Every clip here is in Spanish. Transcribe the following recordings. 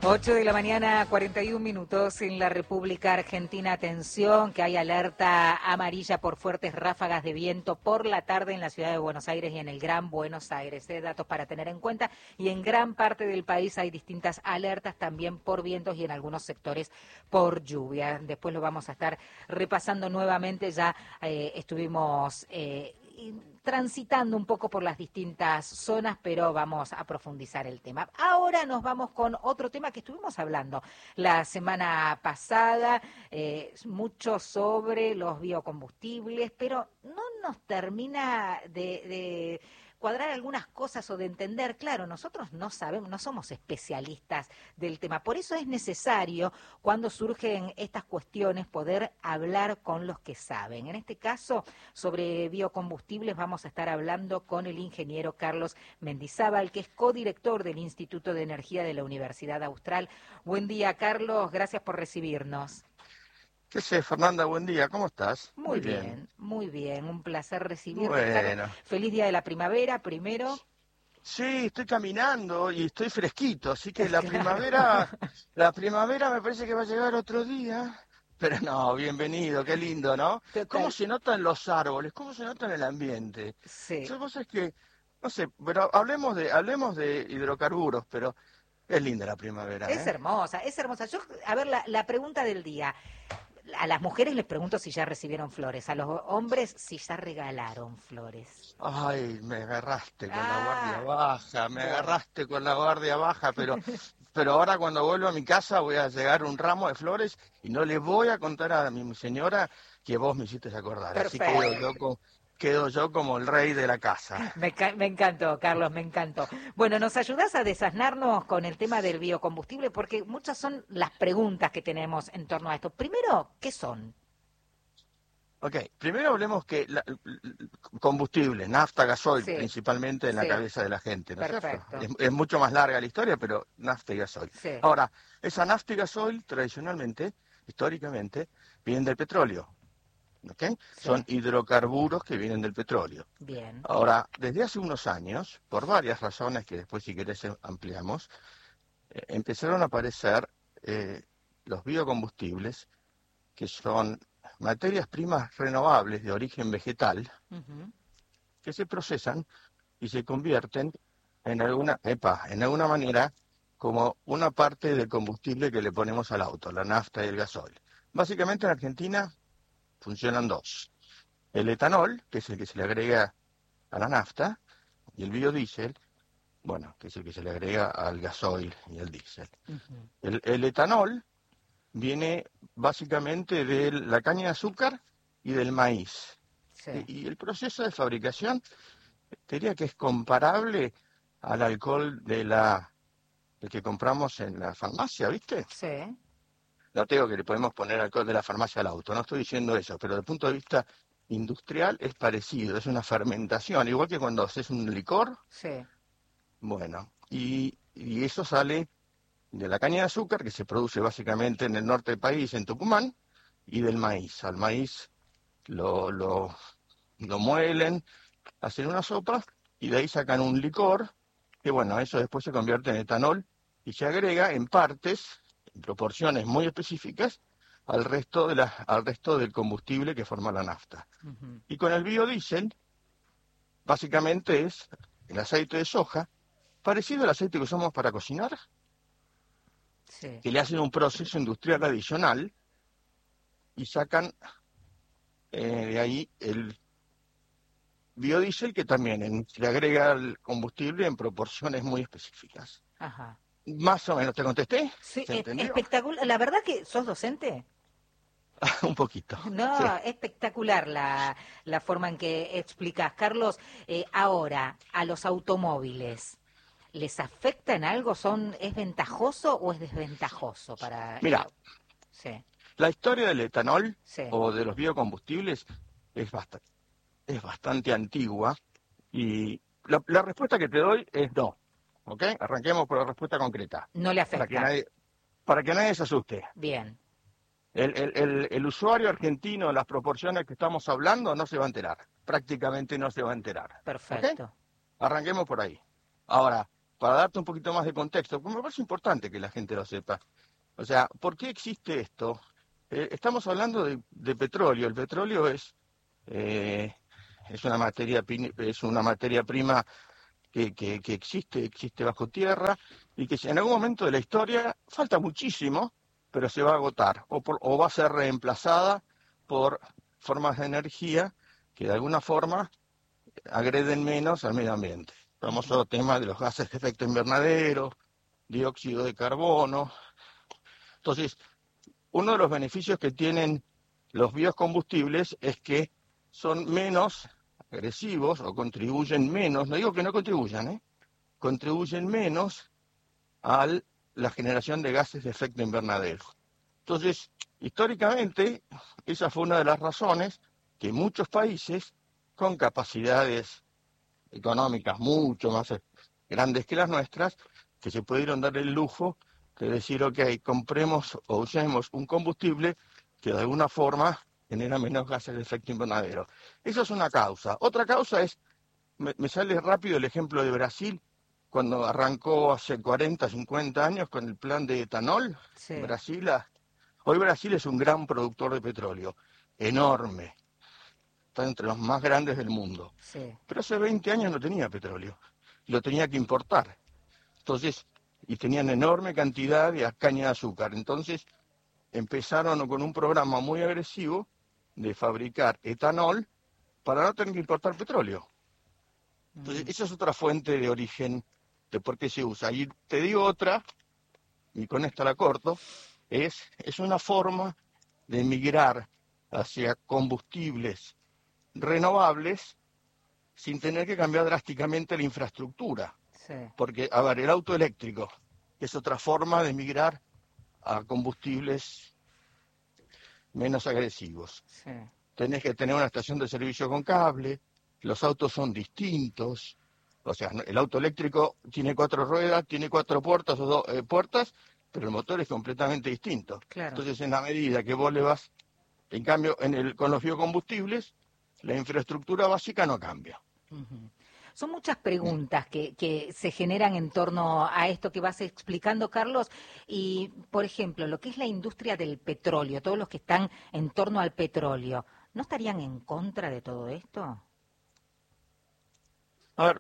8 de la mañana, 41 minutos en la República Argentina. Atención, que hay alerta amarilla por fuertes ráfagas de viento por la tarde en la ciudad de Buenos Aires y en el Gran Buenos Aires. Datos para tener en cuenta. Y en gran parte del país hay distintas alertas también por vientos y en algunos sectores por lluvia. Después lo vamos a estar repasando nuevamente. Ya estuvimos transitando un poco por las distintas zonas, pero vamos a profundizar el tema. Ahora nos vamos con otro tema que estuvimos hablando la semana pasada, mucho sobre los biocombustibles, pero no nos termina de cuadrar algunas cosas o de entender. Claro, nosotros no sabemos, no somos especialistas del tema. Por eso es necesario, cuando surgen estas cuestiones, poder hablar con los que saben. En este caso, sobre biocombustibles, vamos a estar hablando con el ingeniero Carlos Mendizábal, que es codirector del Instituto de Energía de la Universidad Austral. Buen día, Carlos. Gracias por recibirnos. ¿Qué sé, Fernanda? Buen día, ¿cómo estás? Muy bien, muy bien. Un placer recibirte. Bueno. Feliz día de la primavera, primero. Sí, estoy caminando y estoy fresquito, así que la primavera me parece que va a llegar otro día. Pero no, bienvenido, qué lindo, ¿no? Total. ¿Cómo se notan los árboles? ¿Cómo se nota en el ambiente? Sí. Son cosas que, no sé, pero hablemos de hidrocarburos, pero es linda la primavera, Es hermosa, es hermosa. Yo, a ver, la pregunta del día. A las mujeres les pregunto si ya recibieron flores, a los hombres si ya regalaron flores. Ay, me agarraste con la guardia baja, agarraste con la guardia baja, pero ahora cuando vuelvo a mi casa voy a llegar un ramo de flores y no le voy a contar a mi señora que vos me hiciste acordar. Perfecto. Así quedo yo como el rey de la casa. Me encantó, Carlos, me encantó. Bueno, ¿nos ayudás a desasnarnos con el tema del biocombustible? Porque muchas son las preguntas que tenemos en torno a esto. Primero, ¿qué son? Ok, primero hablemos que combustible, nafta, gasoil, Sí. principalmente en la cabeza de la gente, ¿no es Perfecto. cierto? Es mucho más larga la historia, pero nafta y gasoil. Sí. Ahora, esa nafta y gasoil, tradicionalmente, históricamente, vienen del petróleo. ¿Okay? Sí. Son hidrocarburos que vienen del petróleo. Bien. Ahora, desde hace unos años, por varias razones que después si querés ampliamos, empezaron a aparecer los biocombustibles, que son materias primas renovables de origen vegetal, que se procesan y se convierten en alguna manera como una parte del combustible que le ponemos al auto, la nafta y el gasoil. Básicamente en Argentina funcionan dos. El etanol, que es el que se le agrega a la nafta, y el biodiesel, bueno, que es el que se le agrega al gasoil y al diésel. El etanol viene básicamente de la caña de azúcar y del maíz. Sí. Y el proceso de fabricación, diría que es comparable al alcohol el que compramos en la farmacia, ¿viste? Sí. No tengo que le podemos poner alcohol de la farmacia al auto, no estoy diciendo eso, pero desde el punto de vista industrial es parecido, es una fermentación, igual que cuando haces un licor. Sí. Bueno, y eso sale de la caña de azúcar, que se produce básicamente en el norte del país, en Tucumán, y del maíz. Al maíz lo muelen, hacen una sopa, y de ahí sacan un licor, que bueno, eso después se convierte en etanol, y se agrega en partes, en proporciones muy específicas, al resto del combustible que forma la nafta. Y con el biodiesel, básicamente es el aceite de soja, parecido al aceite que usamos para cocinar, Sí. que le hacen un proceso industrial adicional y sacan de ahí el biodiesel, que también se le agrega al combustible en proporciones muy específicas. Ajá. Más o menos, ¿te contesté? Sí, ¿Se entendió? espectacular. La verdad que sos docente. Un poquito. No, Sí. espectacular la forma en que explicas. Carlos, ahora, a los automóviles, ¿les afecta en algo? ¿Es ventajoso o es desventajoso para...? Mira, Sí. la historia del etanol Sí. o de los biocombustibles es bastante antigua y la respuesta que te doy es no. ¿Ok? Arranquemos por la respuesta concreta. No le afecta. Para que nadie se asuste. Bien. El usuario argentino, en las proporciones que estamos hablando, no se va a enterar. Prácticamente no se va a enterar. Perfecto. ¿Okay? Arranquemos por ahí. Ahora, para darte un poquito más de contexto, porque me parece importante que la gente lo sepa. O sea, ¿por qué existe esto? Estamos hablando de petróleo. El petróleo es una materia prima que existe bajo tierra y que en algún momento de la historia falta muchísimo, pero se va a agotar o va a ser reemplazada por formas de energía que de alguna forma agreden menos al medio ambiente. El famoso tema de los gases de efecto invernadero, dióxido de carbono. Entonces, uno de los beneficios que tienen los biocombustibles es que son menos agresivos o contribuyen menos, no digo que no contribuyan, contribuyen menos a la generación de gases de efecto invernadero. Entonces, históricamente, esa fue una de las razones que muchos países con capacidades económicas mucho más grandes que las nuestras, que se pudieron dar el lujo de decir, ok, compremos o usemos un combustible que de alguna forma genera menos gases de efecto invernadero. Eso es una causa. Otra causa es, me sale rápido el ejemplo de Brasil, cuando arrancó hace 40, 50 años con el plan de etanol. Sí. Hoy Brasil es un gran productor de petróleo, enorme. Está entre los más grandes del mundo. Sí. Pero hace 20 años no tenía petróleo, lo tenía que importar. Entonces, y tenían enorme cantidad de caña de azúcar. Entonces, empezaron con un programa muy agresivo de fabricar etanol para no tener que importar petróleo. Entonces, esa es otra fuente de origen de por qué se usa. Y te digo otra, y con esta la corto, es una forma de migrar hacia combustibles renovables sin tener que cambiar drásticamente la infraestructura. Sí. Porque, a ver, el auto eléctrico es otra forma de migrar a combustibles menos agresivos. Sí. Tenés que tener una estación de servicio con cable, los autos son distintos, o sea, el auto eléctrico tiene 4 ruedas, tiene 4 puertas o 2 puertas, pero el motor es completamente distinto. Claro. Entonces, en la medida que vos le vas, en cambio, con los biocombustibles, la infraestructura básica no cambia. Uh-huh. Son muchas preguntas que se generan en torno a esto que vas explicando, Carlos. Y, por ejemplo, lo que es la industria del petróleo, todos los que están en torno al petróleo, ¿no estarían en contra de todo esto? A ver,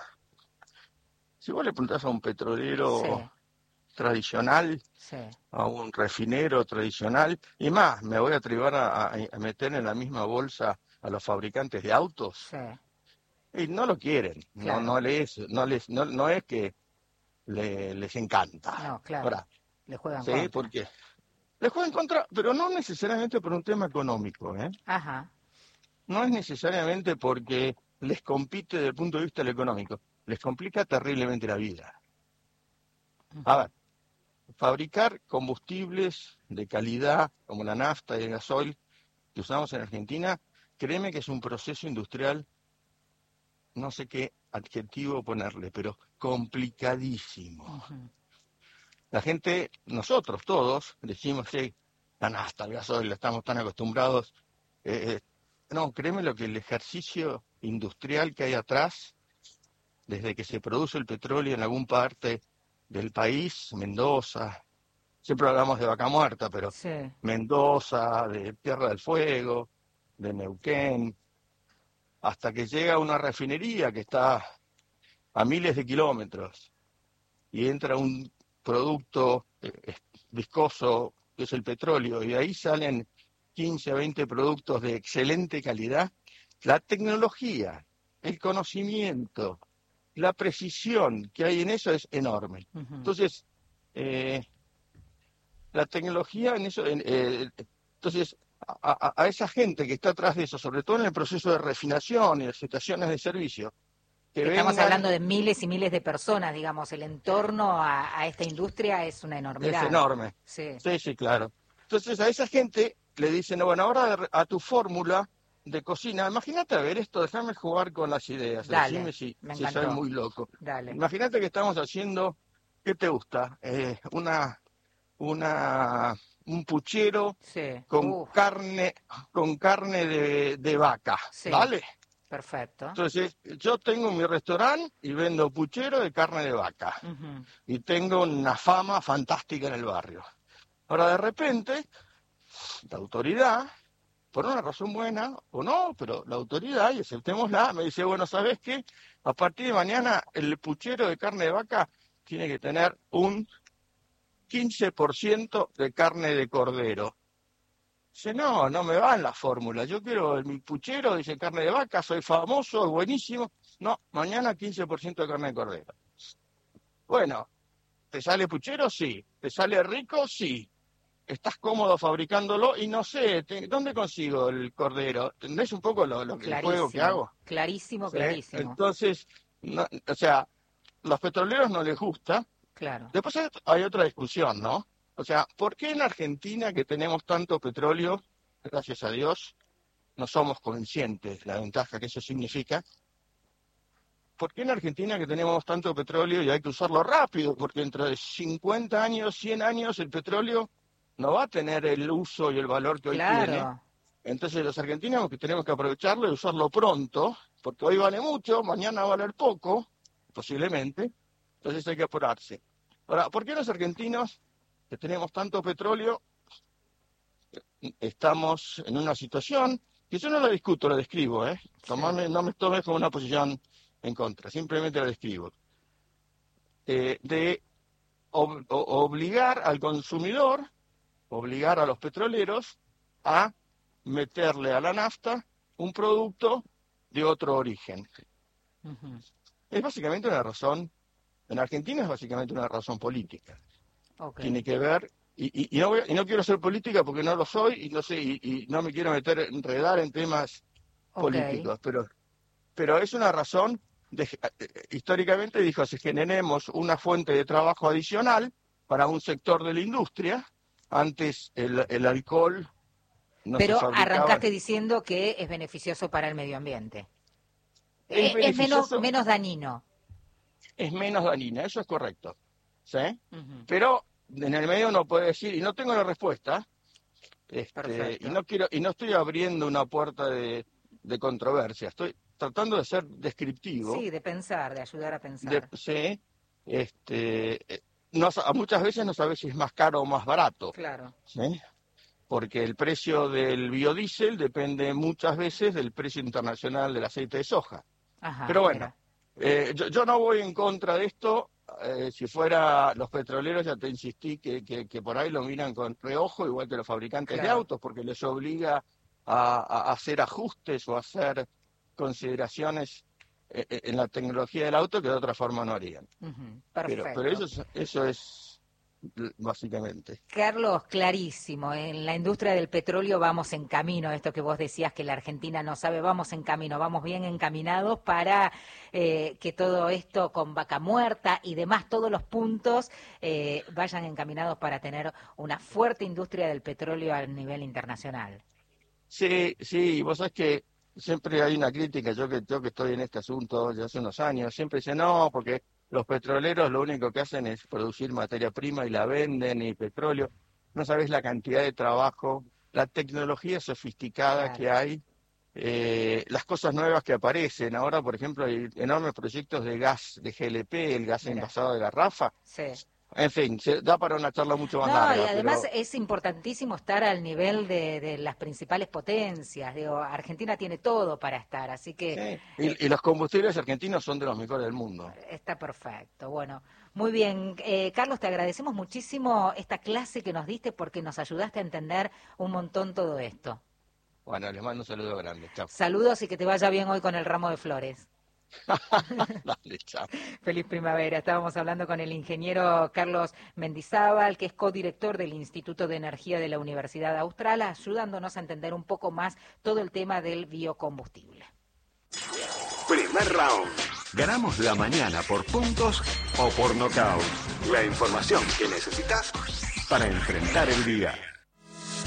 si vos le preguntás a un petrolero tradicional, a un refinero tradicional, y más, me voy a atrever a meter en la misma bolsa a los fabricantes de autos, y no lo quieren, claro. no es que les encanta. No, claro. Ahora, le juegan contra. ¿Por qué? Le juegan contra, pero no necesariamente por un tema económico, Ajá. No es necesariamente porque les compite desde el punto de vista del económico, les complica terriblemente la vida. A ver, fabricar combustibles de calidad como la nafta y el gasoil que usamos en Argentina, créeme que es un proceso industrial, no sé qué adjetivo ponerle, pero complicadísimo. Uh-huh. La gente, nosotros todos, decimos que la nafta, el gasoil, estamos tan acostumbrados. No, créeme lo que el ejercicio industrial que hay atrás, desde que se produce el petróleo en algún parte del país, Mendoza, siempre hablamos de Vaca Muerta, pero Mendoza, de Tierra del Fuego, de Neuquén, hasta que llega una refinería que está a miles de kilómetros y entra un producto viscoso que es el petróleo, y de ahí salen 15 a 20 productos de excelente calidad. La tecnología, el conocimiento, la precisión que hay en eso es enorme. Uh-huh. Entonces, la tecnología en eso, entonces, a esa gente que está atrás de eso, sobre todo en el proceso de refinación y las estaciones de servicio, estamos hablando de miles y miles de personas, digamos, el entorno a esta industria es una enormidad. Es enorme. Sí, claro. Entonces a esa gente le dicen, bueno, ahora a tu fórmula de cocina, imagínate, a ver esto, déjame jugar con las ideas, dale, decime si soy muy loco. Dale. Imagínate que estamos haciendo, ¿qué te gusta? Un puchero con carne de vaca, ¿vale? Perfecto. Entonces, yo tengo mi restaurante y vendo puchero de carne de vaca. Ujú. Y tengo una fama fantástica en el barrio. Ahora, de repente, la autoridad, por una razón buena o no, pero la autoridad, y aceptémosla, me dice, bueno, ¿sabes qué? A partir de mañana el puchero de carne de vaca tiene que tener un 15% de carne de cordero. Dice, no me va en la fórmula, yo quiero mi puchero, dice carne de vaca, soy famoso, es buenísimo. No, mañana 15% de carne de cordero. Bueno, ¿te sale puchero? Sí. ¿Te sale rico? Sí. ¿Estás cómodo fabricándolo? Y no sé, ¿dónde consigo el cordero? ¿Entendés un poco el juego que hago? Clarísimo, ¿Sí? clarísimo. Entonces, o sea, los petroleros no les gusta. Claro. Después hay otra discusión, ¿no? O sea, ¿por qué en Argentina, que tenemos tanto petróleo, gracias a Dios, no somos conscientes de la ventaja que eso significa? ¿Por qué en Argentina, que tenemos tanto petróleo y hay que usarlo rápido? Porque dentro de 50 años, 100 años, el petróleo no va a tener el uso y el valor que hoy tiene. Entonces los argentinos que tenemos que aprovecharlo y usarlo pronto, porque hoy vale mucho, mañana va a valer poco, posiblemente. Entonces hay que apurarse. Ahora, ¿por qué los argentinos, que tenemos tanto petróleo, estamos en una situación que yo no la discuto, la describo, ¿eh? Sí. No me tomes como una posición en contra, simplemente la describo. De obligar al consumidor, obligar a los petroleros a meterle a la nafta un producto de otro origen. Uh-huh. Es básicamente una razón, en Argentina es básicamente una razón política. Okay. Tiene que ver, y no quiero ser política porque no lo soy, y no sé, y no me quiero enredar en temas políticos, pero es una razón, históricamente dijo, si generemos una fuente de trabajo adicional para un sector de la industria, antes el alcohol no pero se fabricaba. Arrancaste diciendo que es beneficioso para el medio ambiente. Es menos dañino. Es menos dañina, eso es correcto. ¿Sí? Uh-huh. Pero en el medio no puede decir, y no tengo la respuesta, y no estoy abriendo una puerta de controversia, estoy tratando de ser descriptivo. Sí, de pensar, de ayudar a pensar. Sí, muchas veces no sabes si es más caro o más barato. Claro. ¿Sí? Porque el precio del biodiesel depende muchas veces del precio internacional del aceite de soja. Ajá, pero bueno, yo no voy en contra de esto. Si fuera los petroleros, ya te insistí que por ahí lo miran con reojo, igual que los fabricantes de autos, porque les obliga a hacer ajustes o a hacer consideraciones en la tecnología del auto que de otra forma no harían. Uh-huh. Perfecto. Pero eso es básicamente. Carlos, clarísimo. En la industria del petróleo vamos en camino. Esto que vos decías que la Argentina no sabe, vamos en camino, vamos bien encaminados para que todo esto con Vaca Muerta y demás, todos los puntos vayan encaminados para tener una fuerte industria del petróleo a nivel internacional. Sí, vos sabés que siempre hay una crítica, yo que estoy en este asunto ya hace unos años, siempre dicen no, porque los petroleros lo único que hacen es producir materia prima y la venden, y petróleo. No sabés la cantidad de trabajo, la tecnología sofisticada que hay, las cosas nuevas que aparecen. Ahora, por ejemplo, hay enormes proyectos de gas, de GLP, el gas envasado de garrafa. Sí. En fin, se da para una charla mucho más larga. Y además es importantísimo estar al nivel de las principales potencias. Digo, Argentina tiene todo para estar, así que... Sí. Y los combustibles argentinos son de los mejores del mundo. Está perfecto. Bueno, muy bien. Carlos, te agradecemos muchísimo esta clase que nos diste porque nos ayudaste a entender un montón todo esto. Bueno, les mando un saludo grande. Chao. Saludos y que te vaya bien hoy con el ramo de flores. Dale, chao. Feliz primavera. Estábamos hablando con el ingeniero Carlos Mendizábal, que es codirector del Instituto de Energía de la Universidad Austral, ayudándonos a entender un poco más todo el tema del biocombustible. Primer round. Ganamos la mañana por puntos o por nocaut. La información que necesitas para enfrentar el día.